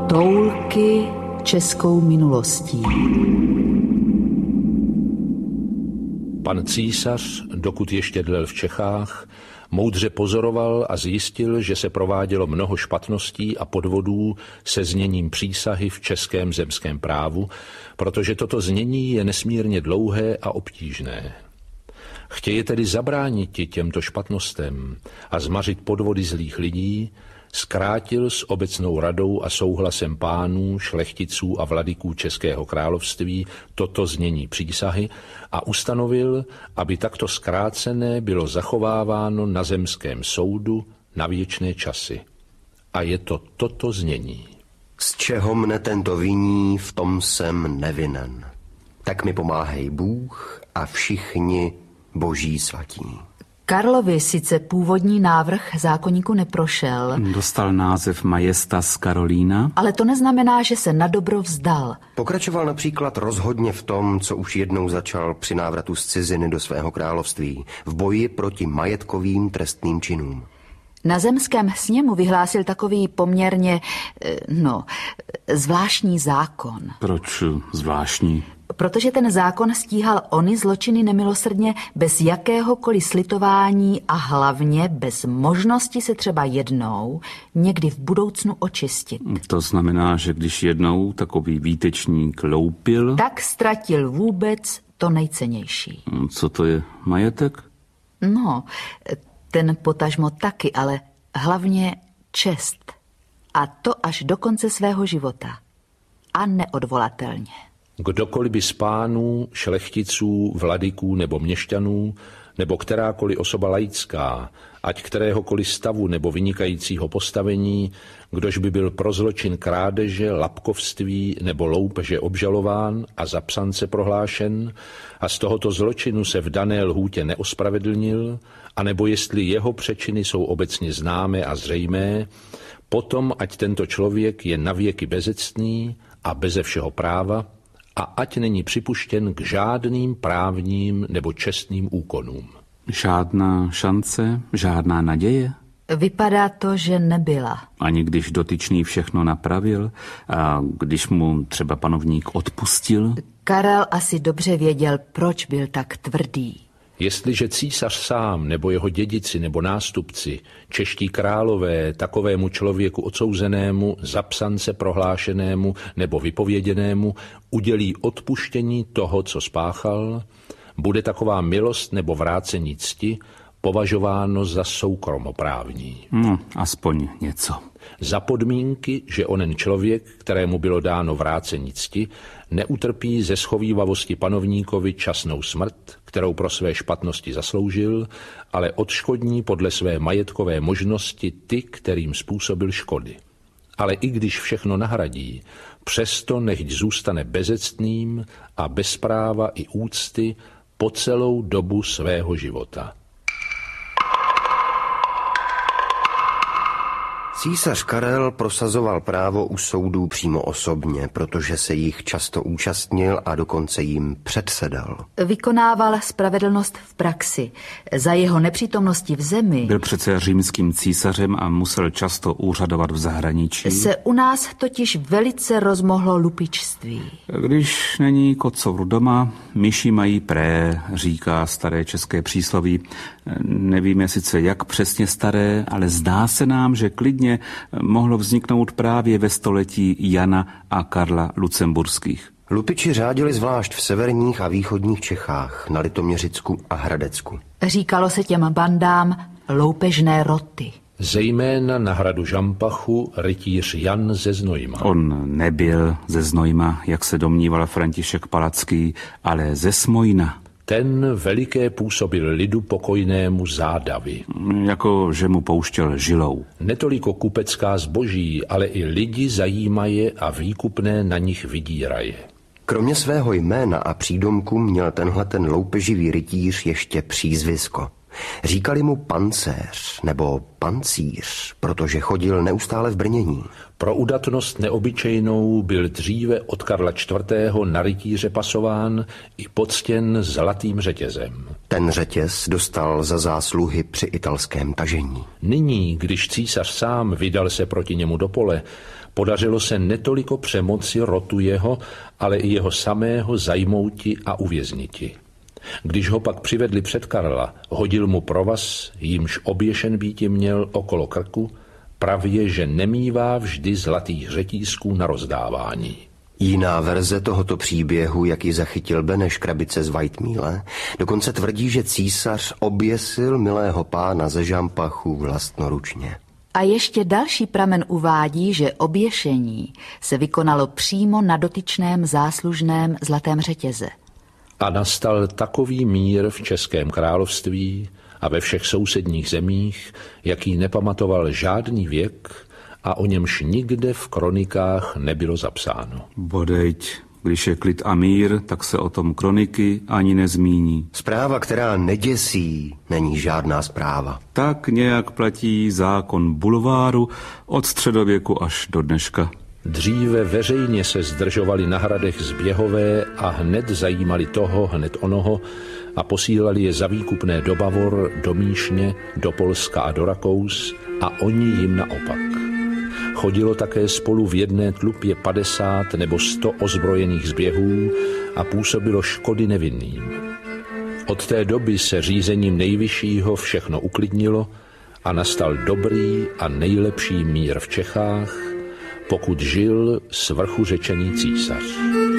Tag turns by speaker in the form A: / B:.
A: Toulky českou minulostí.
B: Pan císař, dokud ještě dlel v Čechách, moudře pozoroval a zjistil, že se provádělo mnoho špatností a podvodů se zněním přísahy v českém zemském právu, protože toto znění je nesmírně dlouhé a obtížné. Chtěje tedy zabránit těmto špatnostem a zmařit podvody zlých lidí, zkrátil s obecnou radou a souhlasem pánů, šlechticů a vladyků Českého království toto znění přísahy a ustanovil, aby takto zkrácené bylo zachováváno na zemském soudu na věčné časy. A je to toto znění.
C: Z čeho mne tento viní, v tom jsem nevinen. Tak mi pomáhej Bůh a všichni boží svatí.
A: Karlovi sice původní návrh zákoníku neprošel.
D: Dostal název Majestas Karolína.
A: Ale to neznamená, že se na dobro vzdal.
C: Pokračoval například rozhodně v tom, co už jednou začal při návratu z ciziny do svého království, v boji proti majetkovým trestným činům.
A: Na zemském sněmu vyhlásil takový poměrně, zvláštní zákon.
D: Proč zvláštní?
A: Protože ten zákon stíhal ony zločiny nemilosrdně bez jakéhokoliv slitování a hlavně bez možnosti se třeba jednou, někdy v budoucnu očistit.
D: To znamená, že když jednou takový výtečník loupil...
A: Tak ztratil vůbec to nejcennější.
D: Co to je, majetek?
A: No, ten potažmo taky, ale hlavně čest. A to až do konce svého života. A neodvolatelně.
B: Kdokoliv by z pánů, šlechticů, vladyků nebo měšťanů, nebo kterákoliv osoba laická, ať kteréhokoliv stavu nebo vynikajícího postavení, kdož by byl pro zločin krádeže, lapkovství nebo loupeže obžalován a za psance prohlášen a z tohoto zločinu se v dané lhůtě neospravedlnil, anebo jestli jeho přečiny jsou obecně známé a zřejmé, potom ať tento člověk je navěky bezectný a beze všeho práva, a ať není připuštěn k žádným právním nebo čestným úkonům.
D: Žádná šance, žádná naděje?
A: Vypadá to, že nebyla.
D: Ani když dotyčný všechno napravil a když mu třeba panovník odpustil?
A: Karel asi dobře věděl, proč byl tak tvrdý.
B: Jestliže císař sám nebo jeho dědici nebo nástupci, čeští králové, takovému člověku odsouzenému, za psance prohlášenému nebo vypověděnému udělí odpuštění toho, co spáchal, bude taková milost nebo vrácení cti považováno za soukromoprávní.
D: Aspoň něco.
B: Za podmínky, že onen člověk, kterému bylo dáno vrácení cti, neutrpí ze schovívavosti panovníkovi časnou smrt, kterou pro své špatnosti zasloužil, ale odškodní podle své majetkové možnosti ty, kterým způsobil škody. Ale i když všechno nahradí, přesto nechť zůstane bezectným a bez práva i úcty po celou dobu svého života.
C: Císař Karel prosazoval právo u soudů přímo osobně, protože se jich často účastnil a dokonce jim předsedal.
A: Vykonával spravedlnost v praxi. Za jeho nepřítomnosti v zemi...
D: Byl přece římským císařem a musel často úřadovat v zahraničí.
A: Se u nás totiž velice rozmohlo lupičství.
D: Když není kocour doma, myši mají pré, říká staré české přísloví. Nevíme sice jak přesně staré, ale zdá se nám, že klidně mohlo vzniknout právě ve století Jana a Karla Lucemburských.
C: Lupiči řádili zvlášť v severních a východních Čechách, na Litoměřicku a Hradecku.
A: Říkalo se těm bandám loupežné roty.
B: Zejména na hradu Žampachu rytíř Jan ze Znojma.
D: On nebyl ze Znojma, jak se domníval František Palacký, ale ze Smojna.
B: Ten veliké působil lidu pokojnému zádavy.
D: Jako že mu pouštěl žilou.
B: Netoliko kupecká zboží, ale i lidi zajímaje a výkupné na nich vydíraje.
C: Kromě svého jména a přídomku měl ten loupeživý rytíř ještě přízvisko. Říkali mu pancéř nebo pancíř, protože chodil neustále v brnění.
B: Pro udatnost neobyčejnou byl dříve od Karla IV. Na rytíře pasován i poctěn zlatým řetězem.
C: Ten řetěz dostal za zásluhy při italském tažení.
B: Nyní, když císař sám vydal se proti němu do pole, Podařilo se netoliko přemoci rotu jeho, ale i jeho samého zajmouti a uvězniti. Když ho pak přivedli před Karla, hodil mu provaz, jímž oběšen býti měl okolo krku, pravě, že nemívá vždy zlatých řetízků na rozdávání.
C: Jiná verze tohoto příběhu, jak ji zachytil Beneš Krabice z Whitemíle, dokonce tvrdí, že císař oběsil milého pána ze Žampachu vlastnoručně.
A: A ještě další pramen uvádí, že oběšení se vykonalo přímo na dotyčném záslužném zlatém řetěze.
B: A nastal takový mír v Českém království a ve všech sousedních zemích, jaký nepamatoval žádný věk a o němž nikde v kronikách nebylo zapsáno.
D: Bodejť, když je klid a mír, tak se o tom kroniky ani nezmíní.
C: Zpráva, která neděsí, není žádná zpráva.
D: Tak nějak platí zákon bulváru od středověku až do dneška.
B: Dříve veřejně se zdržovali na hradech zběhové a hned zajímali toho, hned onoho a posílali je za výkupné do Bavor, do Míšně, do Polska a do Rakous a oni jim naopak. Chodilo také spolu v jedné tlupě 50 nebo 100 ozbrojených zběhů a působilo škody nevinným. Od té doby se řízením nejvyššího všechno uklidnilo a nastal dobrý a nejlepší mír v Čechách, pokud žil svrchu řečený císař.